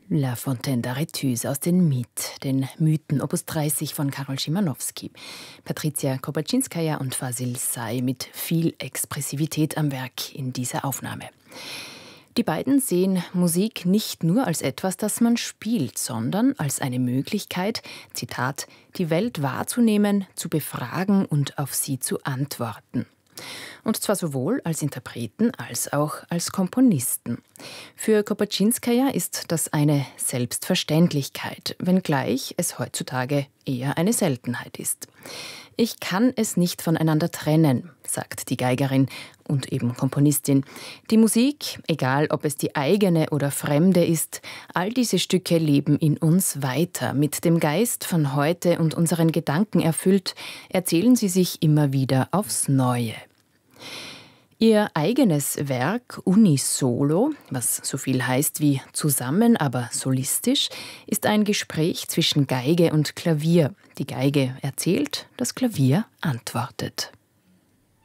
La Fontaine d'Arethusa aus den den Mythen Opus 30 von Karol Szymanowski. Patricia Kopaczynskaja und Fasil Say mit viel Expressivität am Werk in dieser Aufnahme. Die beiden sehen Musik nicht nur als etwas, das man spielt, sondern als eine Möglichkeit, Zitat, die Welt wahrzunehmen, zu befragen und auf sie zu antworten. Und zwar sowohl als Interpreten als auch als Komponisten. Für Kopaczynskaja ist das eine Selbstverständlichkeit, wenngleich es heutzutage eher eine Seltenheit ist. Ich kann es nicht voneinander trennen, sagt die Geigerin und eben Komponistin. Die Musik, egal ob es die eigene oder fremde ist, all diese Stücke leben in uns weiter. Mit dem Geist von heute und unseren Gedanken erfüllt, erzählen sie sich immer wieder aufs Neue. Ihr eigenes Werk Unisolo, was so viel heißt wie zusammen, aber solistisch, ist ein Gespräch zwischen Geige und Klavier. Die Geige erzählt, das Klavier antwortet.